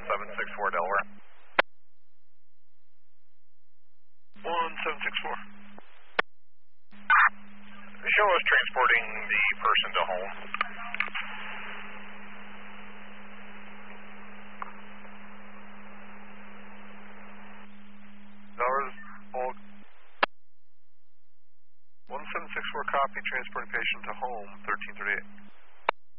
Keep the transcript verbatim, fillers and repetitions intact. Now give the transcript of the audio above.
seven six four Delaware. one seven six four. Show us transporting the person to home. Towers, all. one seven six four copy, transporting patient to home, thirteen thirty-eight.